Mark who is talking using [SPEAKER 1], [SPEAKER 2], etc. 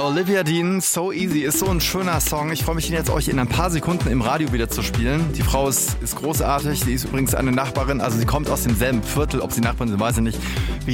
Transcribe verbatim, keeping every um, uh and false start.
[SPEAKER 1] Olivia Dean, So Easy, ist so ein schöner Song. Ich freue mich, ihn jetzt euch in ein paar Sekunden im Radio wieder zu spielen. Die Frau ist, ist großartig. Sie ist übrigens eine Nachbarin, also sie kommt aus demselben Viertel. Ob sie Nachbarin sind, weiß ich nicht. Wie